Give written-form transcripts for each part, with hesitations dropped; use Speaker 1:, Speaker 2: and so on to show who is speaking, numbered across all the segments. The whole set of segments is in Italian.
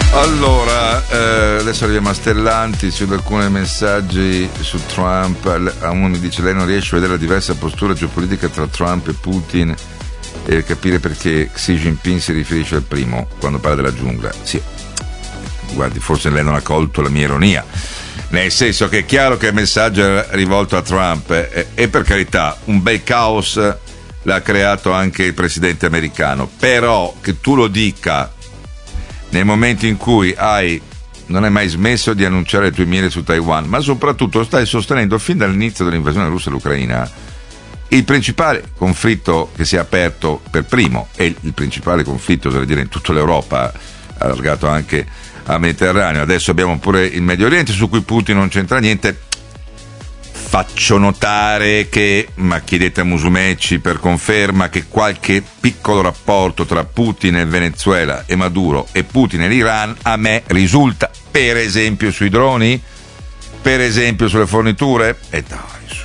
Speaker 1: Allora, adesso arriviamo a Stellantis, su alcuni messaggi su Trump. Uno mi dice: lei non riesce a vedere la diversa postura geopolitica tra Trump e Putin e capire perché Xi Jinping si riferisce al primo quando parla della giungla. Sì, guardi, forse lei non ha colto la mia ironia, nel senso che è chiaro che il messaggio è rivolto a Trump e per carità un bel caos l'ha creato anche il presidente americano, però che tu lo dica nel momento in cui non hai mai smesso di annunciare le tue mire su Taiwan, ma soprattutto stai sostenendo fin dall'inizio dell'invasione russa all'Ucraina il principale conflitto che si è aperto per primo, e il principale conflitto, oserei dire, in tutta l'Europa, allargato anche al Mediterraneo. Adesso abbiamo pure il Medio Oriente, su cui Putin non c'entra niente. Faccio notare che, ma chiedete a Musumeci per conferma, che qualche piccolo rapporto tra Putin e il Venezuela e Maduro e Putin e l'Iran a me risulta, per esempio sui droni, per esempio sulle forniture, e dai su.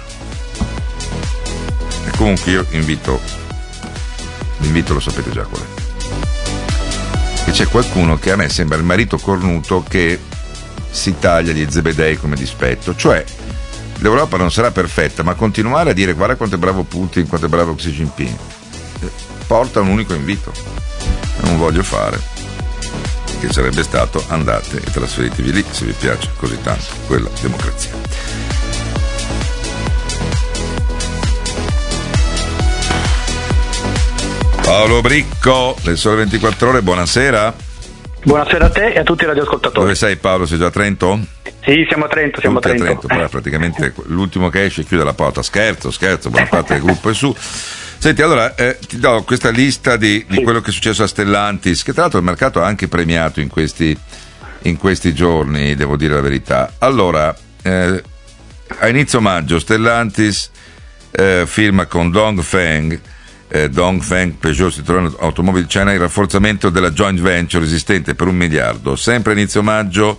Speaker 1: E comunque io l'invito lo sapete già qual è, che c'è qualcuno che a me sembra il marito cornuto che si taglia gli zebedei come dispetto, cioè l'Europa non sarà perfetta, ma continuare a dire guarda quanto è bravo Putin, quanto è bravo Xi Jinping, porta un unico invito, non voglio fare, che sarebbe stato: andate e trasferitevi lì se vi piace così tanto quella democrazia. Paolo Bricco, Le Sole 24 Ore, buonasera.
Speaker 2: Buonasera a te e a tutti i radioascoltatori.
Speaker 1: Dove sei, Paolo? Sei già a Trento?
Speaker 2: Sì, siamo a Trento.
Speaker 1: Tutti a Trento, però praticamente l'ultimo che esce chiude la porta. Scherzo, buona parte del gruppo è su. Senti, allora ti do questa lista di quello che è successo a Stellantis, che tra l'altro il mercato ha anche premiato in questi giorni, devo dire la verità. Allora, a inizio maggio Stellantis firma con Dongfeng Peugeot Citroën Automobile China il rafforzamento della joint venture esistente per $1 miliardo. Sempre a inizio maggio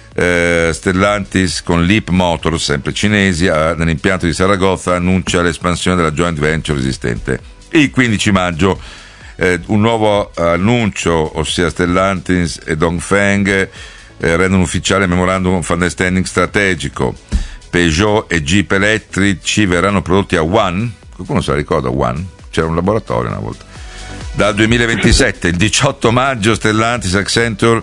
Speaker 1: Stellantis con Leap Motors, sempre cinesi, nell'impianto di Saragozza annuncia l'espansione della joint venture esistente. Il 15 maggio un nuovo annuncio, ossia Stellantis e Dongfeng rendono ufficiale il memorandum of understanding strategico. Peugeot e Jeep elettrici verranno prodotti a One. Qualcuno se la ricorda One? C'era un laboratorio una volta. Dal 2027, il 18 maggio Stellantis Accenture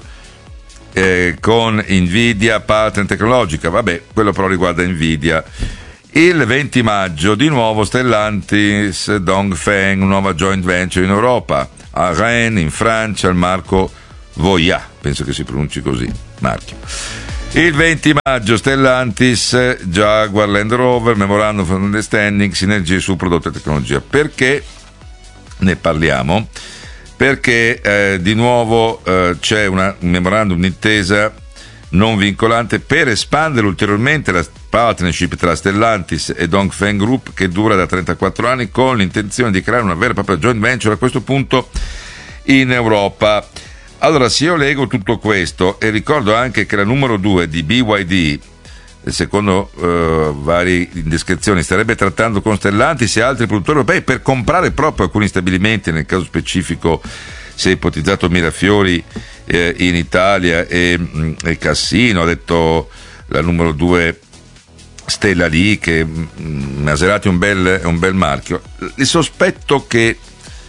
Speaker 1: con Nvidia partner tecnologica, vabbè, quello però riguarda Nvidia. Il 20 maggio di nuovo Stellantis Dongfeng, nuova joint venture in Europa, a Rennes in Francia, il marco Voyah, penso che si pronunci così, marchio. Il 20 maggio Stellantis Jaguar Land Rover, memorandum of understanding, sinergie su prodotto e tecnologia. Perché ne parliamo? Perché di nuovo c'è un memorandum d'intesa non vincolante per espandere ulteriormente la partnership tra Stellantis e Dongfeng Group, che dura da 34 anni, con l'intenzione di creare una vera e propria joint venture a questo punto in Europa. Allora, se io leggo tutto questo e ricordo anche che la numero 2 di BYD, secondo varie indiscrezioni, starebbe trattando con Stellantis e altri produttori europei per comprare proprio alcuni stabilimenti, nel caso specifico si è ipotizzato Mirafiori in Italia e Cassino, ha detto la numero 2 Stella lì, che Maserati è un bel marchio. Il sospetto che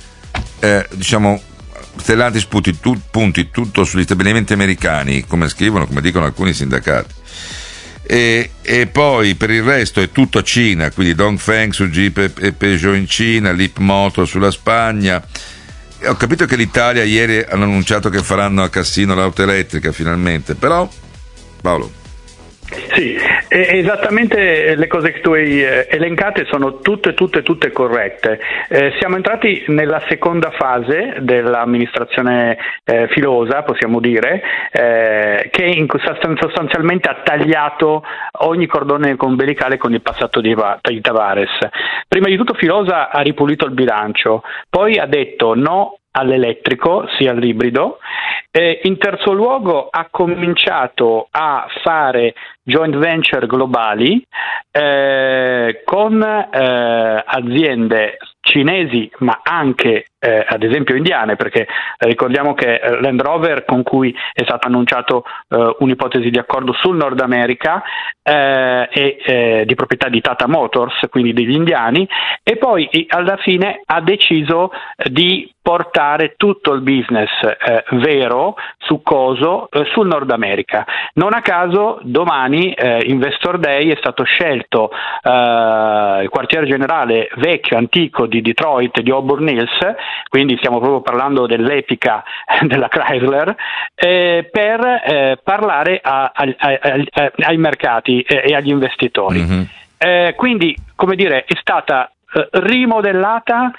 Speaker 1: Stellantis punti tutto sugli stabilimenti americani, come dicono alcuni sindacati, e poi per il resto è tutto a Cina, quindi Dongfeng su Jeep e Peugeot in Cina, Leap Motor sulla Spagna. Ho capito che l'Italia ieri hanno annunciato che faranno a Cassino l'auto elettrica finalmente, però Paolo.
Speaker 2: Sì, esattamente le cose che tu hai elencate sono tutte corrette. Siamo entrati nella seconda fase dell'amministrazione Filosa, possiamo dire, che sostanzialmente ha tagliato ogni cordone ombelicale con il passato di Tavares. Prima di tutto Filosa ha ripulito il bilancio, poi ha detto no all'elettrico, sia all'ibrido. In terzo luogo ha cominciato a fare joint venture globali con aziende cinesi, ma anche ad esempio indiane, perché ricordiamo che Land Rover, con cui è stato annunciato un'ipotesi di accordo sul Nord America, è di proprietà di Tata Motors, quindi degli indiani, e poi alla fine ha deciso di portare tutto il business vero, succoso, sul Nord America. Non a caso domani, Investor Day, è stato scelto il quartier generale vecchio, antico di Detroit, di Auburn Hills, quindi stiamo proprio parlando dell'epica della Chrysler, per parlare ai mercati e agli investitori. Mm-hmm. Quindi, come dire, è stata rimodellata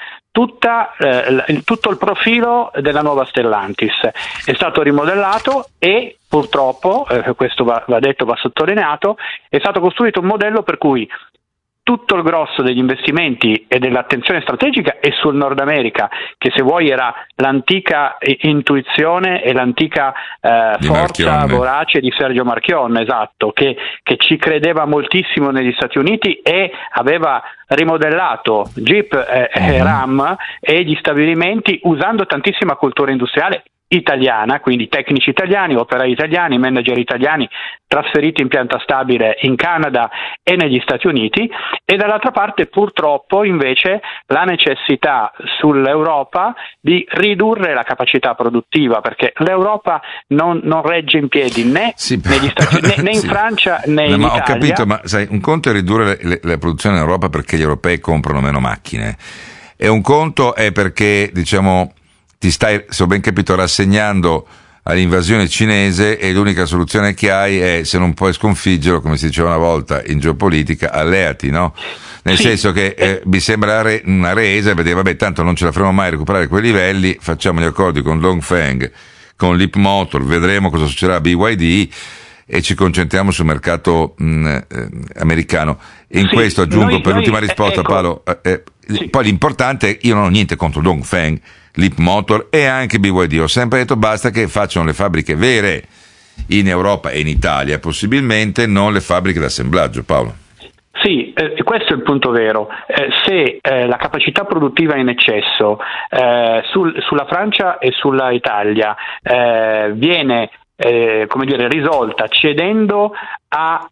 Speaker 2: tutto il profilo della nuova Stellantis. È stato rimodellato e purtroppo, questo va detto, va sottolineato, è stato costruito un modello per cui tutto il grosso degli investimenti e dell'attenzione strategica è sul Nord America, che se vuoi era l'antica intuizione e l'antica forza vorace di Sergio Marchionne, esatto, che ci credeva moltissimo negli Stati Uniti e aveva rimodellato Jeep e Ram e gli stabilimenti usando tantissima cultura industriale italiana, quindi tecnici italiani, operai italiani, manager italiani trasferiti in pianta stabile in Canada e negli Stati Uniti, e dall'altra parte purtroppo invece la necessità sull'Europa di ridurre la capacità produttiva, perché l'Europa non regge in piedi né negli Stati Uniti né in Francia né in Italia.
Speaker 1: Ho capito, ma sai, un conto è ridurre la produzione in Europa perché gli europei comprano meno macchine, e un conto è perché, diciamo, ti stai, se ho ben capito, rassegnando all'invasione cinese, e l'unica soluzione che hai è, se non puoi sconfiggerlo, come si diceva una volta in geopolitica, alleati, no? Nel senso che mi sembra una resa, perché vabbè, tanto non ce la faremo mai a recuperare quei livelli, facciamo gli accordi con Dongfeng, con Leapmotor, vedremo cosa succederà a BYD e ci concentriamo sul mercato americano. E in questo aggiungo per l'ultima risposta, Paolo, poi l'importante, io non ho niente contro Dongfeng, Leapmotor e anche BYD, ho sempre detto basta che facciano le fabbriche vere in Europa e in Italia, possibilmente non le fabbriche d'assemblaggio, Paolo.
Speaker 2: Sì, questo è il punto vero. Se la capacità produttiva è in eccesso sulla Francia e sulla Italia viene risolta cedendo a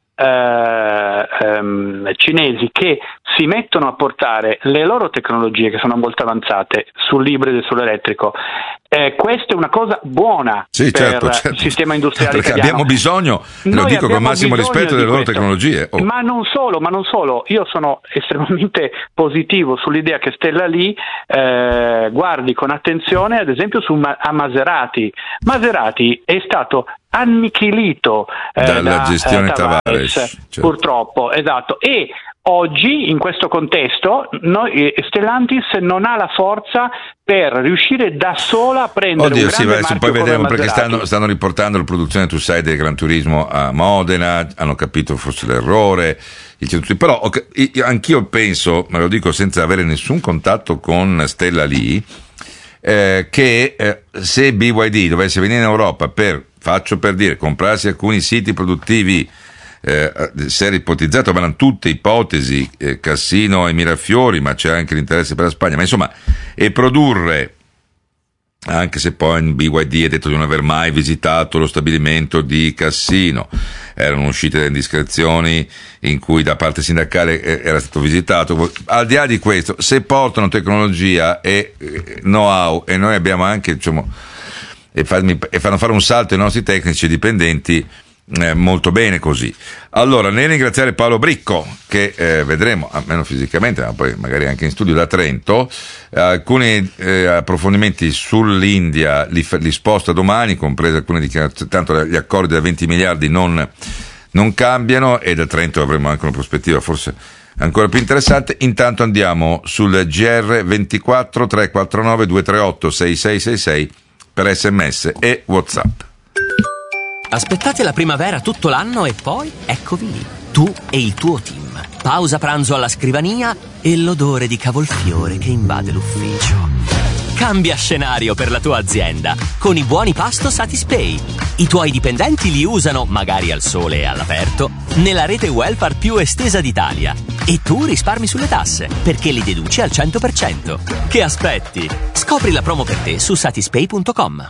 Speaker 2: cinesi che si mettono a portare le loro tecnologie, che sono molto avanzate, sull'ibrido e sull'elettrico, questa è una cosa buona per il sistema industriale italiano.
Speaker 1: Abbiamo bisogno, lo dico con massimo rispetto, delle loro tecnologie.
Speaker 2: Ma non solo, io sono estremamente positivo sull'idea che Stella Lee guardi con attenzione ad esempio a Maserati. Maserati è stato annichilito
Speaker 1: dalla gestione Tavares,
Speaker 2: certo. Purtroppo, esatto, e oggi in questo contesto Stellantis non ha la forza per riuscire da sola a prendere un grande marchio
Speaker 1: poi vedremo,
Speaker 2: come
Speaker 1: perché stanno riportando la produzione, tu sai, del Gran Turismo a Modena, hanno capito forse l'errore, però anch'io penso, ma lo dico senza avere nessun contatto con Stella Lee, che se BYD dovesse venire in Europa faccio per dire, comprarsi alcuni siti produttivi, si era ipotizzato, ma erano tutte ipotesi, Cassino e Mirafiori, ma c'è anche l'interesse per la Spagna, ma insomma, e produrre, anche se poi in BYD ha detto di non aver mai visitato lo stabilimento di Cassino, erano uscite delle indiscrezioni in cui da parte sindacale era stato visitato. Al di là di questo, se portano tecnologia e know-how, e noi abbiamo anche, diciamo, e fanno fare un salto ai nostri tecnici e dipendenti, molto bene così. Allora, nel ringraziare Paolo Bricco, che vedremo almeno fisicamente, ma poi magari anche in studio da Trento, alcuni approfondimenti sull'India li sposta domani, comprese alcune dichiarazioni, tanto gli accordi da 20 miliardi non cambiano, e da Trento avremo anche una prospettiva forse ancora più interessante. Intanto andiamo sul GR 24 349 238 6666 per SMS e WhatsApp.
Speaker 3: Aspettate la primavera tutto l'anno e poi eccovi lì, tu e il tuo team. Pausa pranzo alla scrivania e l'odore di cavolfiore che invade l'ufficio. Cambia scenario per la tua azienda con i buoni pasto Satispay. I tuoi dipendenti li usano, magari al sole e all'aperto, nella rete welfare più estesa d'Italia. E tu risparmi sulle tasse, perché li deduci al 100%. Che aspetti? Scopri la promo per te su satispay.com.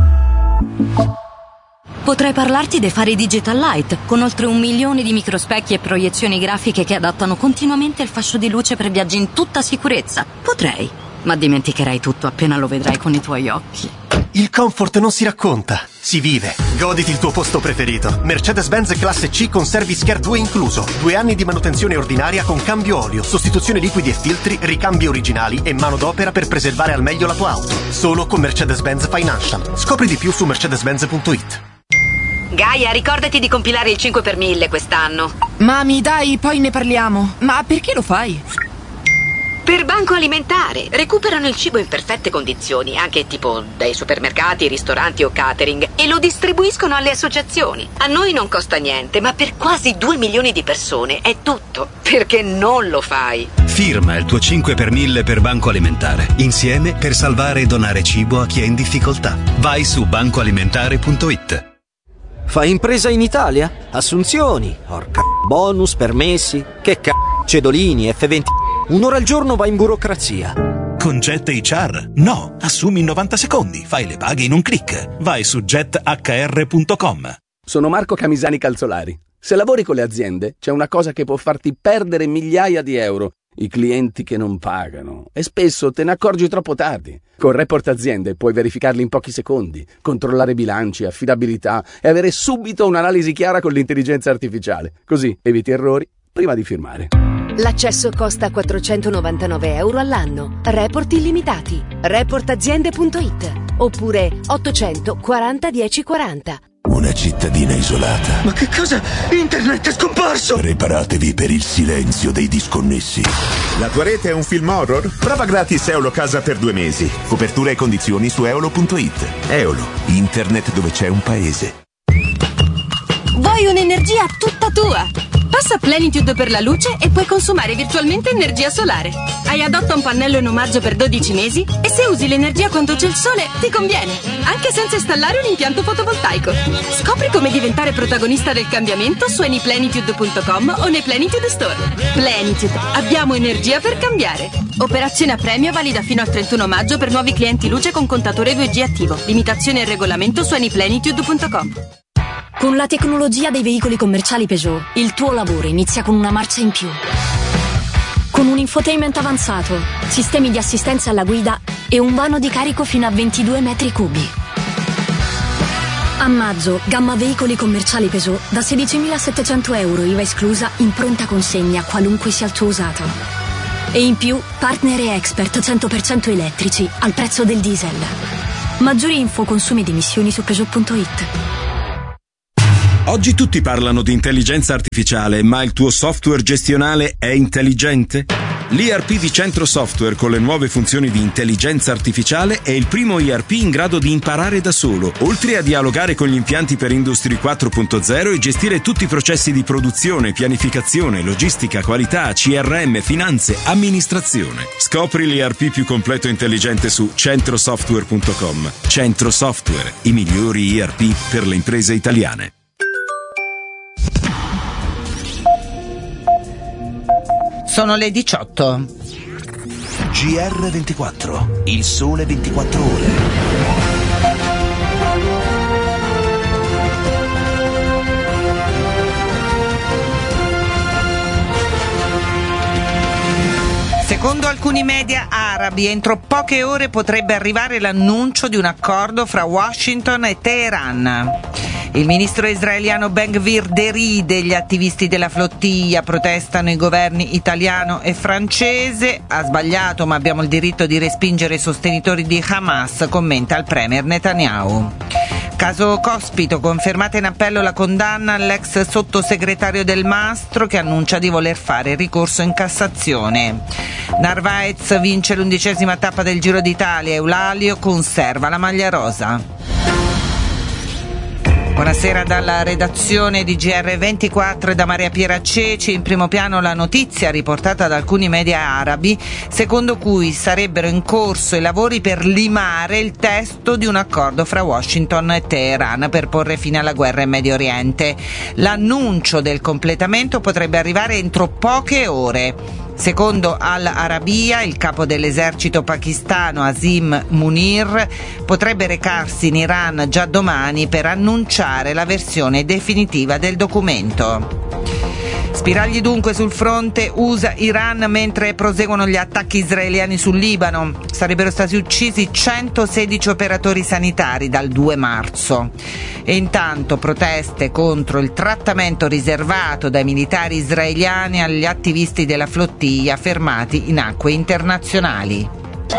Speaker 4: Potrei parlarti dei fari Digital Light, con oltre 1 milione di microspecchi e proiezioni grafiche che adattano continuamente il fascio di luce per viaggi in tutta sicurezza. Potrei, ma dimenticherai tutto appena lo vedrai con i tuoi occhi.
Speaker 5: Il comfort non si racconta, si vive. Goditi il tuo posto preferito. Mercedes-Benz classe C con Service Care 2 incluso. 2 anni di manutenzione ordinaria con cambio olio, sostituzione liquidi e filtri, ricambi originali e manodopera per preservare al meglio la tua auto. Solo con Mercedes-Benz Financial. Scopri di più su mercedes-benz.it.
Speaker 6: Gaia, ricordati di compilare il 5 per 1000 quest'anno.
Speaker 7: Mami, dai, poi ne parliamo. Ma perché lo fai?
Speaker 6: Per Banco Alimentare. Recuperano il cibo in perfette condizioni, anche tipo dai supermercati, ristoranti o catering, e lo distribuiscono alle associazioni. A noi non costa niente, ma per quasi 2 milioni di persone è tutto. Perché non lo fai?
Speaker 8: Firma il tuo 5 per 1000 per Banco Alimentare. Insieme per salvare e donare cibo a chi è in difficoltà. Vai su bancoalimentare.it.
Speaker 9: Fai impresa in Italia? Assunzioni, bonus, permessi, che cedolini, F20. Un'ora al giorno vai in burocrazia.
Speaker 10: Con Jet HR? No, assumi in 90 secondi, fai le paghe in un click. Vai su jethr.com.
Speaker 11: Sono Marco Camisani Calzolari. Se lavori con le aziende, c'è una cosa che può farti perdere migliaia di euro. I clienti che non pagano. E spesso te ne accorgi troppo tardi. Con Report Aziende puoi verificarli in pochi secondi, controllare bilanci, affidabilità e avere subito un'analisi chiara con l'intelligenza artificiale. Così eviti errori prima di firmare.
Speaker 12: L'accesso costa 499 euro all'anno. Report illimitati. Reportaziende.it oppure 840 1040.
Speaker 13: Una cittadina isolata.
Speaker 14: Ma che cosa? Internet è scomparso!
Speaker 13: Preparatevi per il silenzio dei disconnessi.
Speaker 15: La tua rete è un film horror? Prova gratis Eolo Casa per 2 mesi. Copertura e condizioni su eolo.it. Eolo, internet dove c'è un paese.
Speaker 16: Vuoi un'energia tutta tua? Passa a Plenitude per la luce e puoi consumare virtualmente energia solare. Hai adotta un pannello in omaggio per 12 mesi e se usi l'energia quando c'è il sole ti conviene, anche senza installare un impianto fotovoltaico. Scopri come diventare protagonista del cambiamento su anyplenitude.com o nei Plenitude Store. Plenitude, abbiamo energia per cambiare. Operazione a premio valida fino al 31 maggio per nuovi clienti luce con contatore 2G attivo. Limitazione e regolamento su anyplenitude.com.
Speaker 4: Con la tecnologia dei veicoli commerciali Peugeot, il tuo lavoro inizia con una marcia in più. Con un infotainment avanzato, sistemi di assistenza alla guida e un vano di carico fino a 22 metri cubi. A maggio, gamma veicoli commerciali Peugeot da 16.700 euro IVA esclusa in pronta consegna, qualunque sia il tuo usato. E in più, partner e expert 100% elettrici al prezzo del diesel. Maggiori info, consumi ed emissioni su Peugeot.it.
Speaker 17: Oggi tutti parlano di intelligenza artificiale, ma il tuo software gestionale è intelligente? L'ERP di Centro Software con le nuove funzioni di intelligenza artificiale è il primo ERP in grado di imparare da solo, oltre a dialogare con gli impianti per Industry 4.0 e gestire tutti i processi di produzione, pianificazione, logistica, qualità, CRM, finanze, amministrazione. Scopri l'ERP più completo e intelligente su centrosoftware.com. Centro Software, i migliori ERP per le imprese italiane.
Speaker 18: Sono le 18.
Speaker 13: GR24, il sole 24 ore.
Speaker 18: Secondo alcuni media arabi, entro poche ore potrebbe arrivare l'annuncio di un accordo fra Washington e Teheran. Il ministro israeliano Ben-Gvir deride gli attivisti della flottiglia, protestano i governi italiano e francese. Ha sbagliato, ma abbiamo il diritto di respingere i sostenitori di Hamas, commenta il premier Netanyahu. Caso Cospito, confermata in appello la condanna all'ex sottosegretario del Mastro che annuncia di voler fare ricorso in Cassazione. Narvaez vince l'11ª tappa del Giro d'Italia, Eulalio conserva la maglia rosa. Buonasera dalla redazione di GR24 e da Maria Piera Ceci. In primo piano la notizia riportata da alcuni media arabi, secondo cui sarebbero in corso i lavori per limare il testo di un accordo fra Washington e Teheran per porre fine alla guerra in Medio Oriente. L'annuncio del completamento potrebbe arrivare entro poche ore. Secondo Al Arabiya, il capo dell'esercito pakistano Asim Munir potrebbe recarsi in Iran già domani per annunciare la versione definitiva del documento. Spiragli dunque sul fronte USA-Iran mentre proseguono gli attacchi israeliani sul Libano. Sarebbero stati uccisi 116 operatori sanitari dal 2 marzo. E intanto proteste contro il trattamento riservato dai militari israeliani agli attivisti della flottiglia fermati in acque internazionali.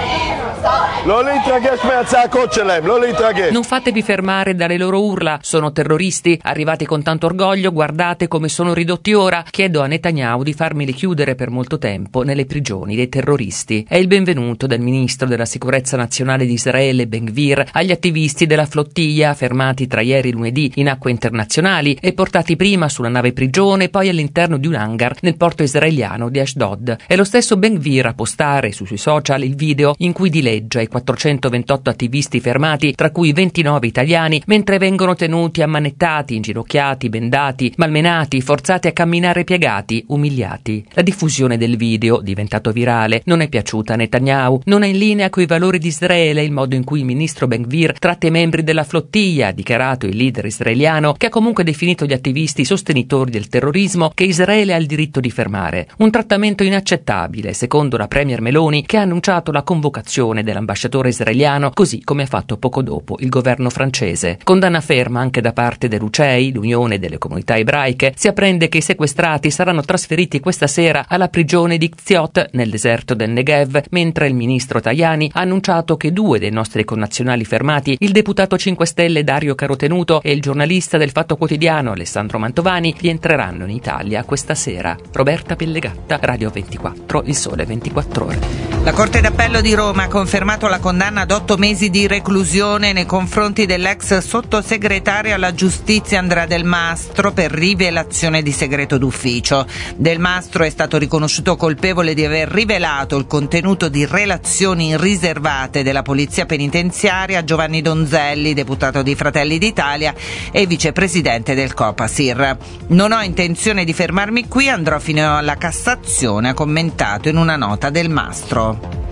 Speaker 19: Non fatevi fermare dalle loro urla, sono terroristi, arrivati con tanto orgoglio, guardate come sono ridotti ora. Chiedo a Netanyahu di farmeli chiudere per molto tempo nelle prigioni dei terroristi. È il benvenuto del ministro della sicurezza nazionale di Israele, Ben Gvir, agli attivisti della flottiglia fermati tra ieri e lunedì in acque internazionali e portati prima sulla nave prigione, poi all'interno di un hangar nel porto israeliano di Ashdod. È lo stesso Ben Gvir a postare sui suoi social il video in cui dileggia i 428 attivisti fermati, tra cui 29 italiani, mentre vengono tenuti ammanettati, inginocchiati, bendati, malmenati, forzati a camminare piegati, umiliati. La diffusione del video, diventato virale, non è piaciuta a Netanyahu, non è in linea coi valori di Israele il modo in cui il ministro Ben Gvir tratta i membri della flottiglia, ha dichiarato il leader israeliano, che ha comunque definito gli attivisti sostenitori del terrorismo che Israele ha il diritto di fermare. Un trattamento inaccettabile, secondo la premier Meloni, che ha annunciato la convocazione dell'ambasciatore israeliano, così come ha fatto poco dopo il governo francese. Condanna ferma anche da parte dell'UCEI, l'Unione delle Comunità Ebraiche. Si apprende che i sequestrati saranno trasferiti questa sera alla prigione di Kziot, nel deserto del Negev, mentre il ministro Tajani ha annunciato che 2 dei nostri connazionali fermati, il deputato 5 Stelle Dario Carotenuto e il giornalista del Fatto Quotidiano Alessandro Mantovani, rientreranno in Italia questa sera. Roberta Pellegatta, Radio 24, Il Sole 24 Ore.
Speaker 18: La Corte d'Appello di Roma ha confermato la condanna ad 8 mesi di reclusione nei confronti dell'ex sottosegretario alla giustizia Andrea Del Mastro per rivelazione di segreto d'ufficio. Del Mastro è stato riconosciuto colpevole di aver rivelato il contenuto di relazioni riservate della Polizia Penitenziaria a Giovanni Donzelli, deputato di Fratelli d'Italia e vicepresidente del Copasir. Non ho intenzione di fermarmi qui, andrò fino alla Cassazione, ha commentato in una nota Del Mastro.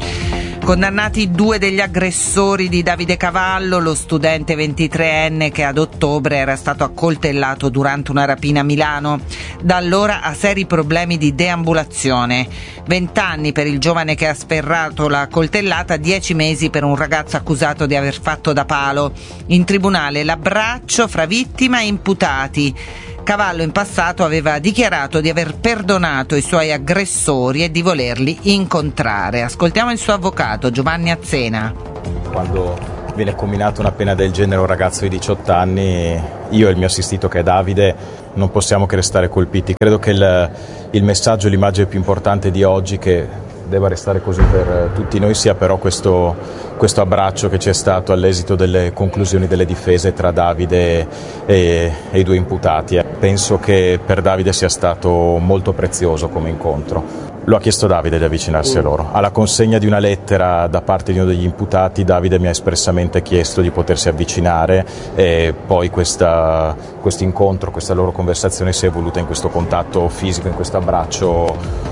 Speaker 18: Condannati 2 degli aggressori di Davide Cavallo, lo studente 23enne che ad ottobre era stato accoltellato durante una rapina a Milano. Da allora ha seri problemi di deambulazione. 20 anni per il giovane che ha sferrato la coltellata, 10 mesi per un ragazzo accusato di aver fatto da palo. In tribunale l'abbraccio fra vittima e imputati. Cavallo in passato aveva dichiarato di aver perdonato i suoi aggressori e di volerli incontrare. Ascoltiamo il suo avvocato Giovanni Azzena.
Speaker 20: Quando viene comminata una pena del genere a un ragazzo di 18 anni, io e il mio assistito che è Davide non possiamo che restare colpiti. Credo che il messaggio e l'immagine più importante di oggi, che deve restare così per tutti noi, sia però questo abbraccio che c'è stato all'esito delle conclusioni delle difese tra Davide e i 2 imputati. Penso che per Davide sia stato molto prezioso come incontro. Lo ha chiesto Davide di avvicinarsi a loro. Alla consegna di una lettera da parte di uno degli imputati, Davide mi ha espressamente chiesto di potersi avvicinare e poi questo incontro, questa loro conversazione si è evoluta in questo contatto fisico, in questo abbraccio.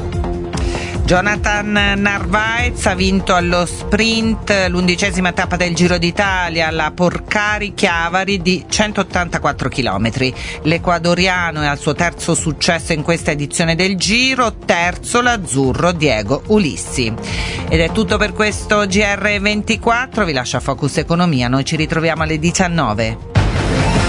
Speaker 18: Jonathan Narvaez ha vinto allo sprint l'11ª tappa del Giro d'Italia, la Porcari-Chiavari di 184 km. L'ecuadoriano è al suo terzo successo in questa edizione del Giro, terzo l'azzurro Diego Ulissi. Ed è tutto per questo GR24, vi lascio a Focus Economia, noi ci ritroviamo alle 19.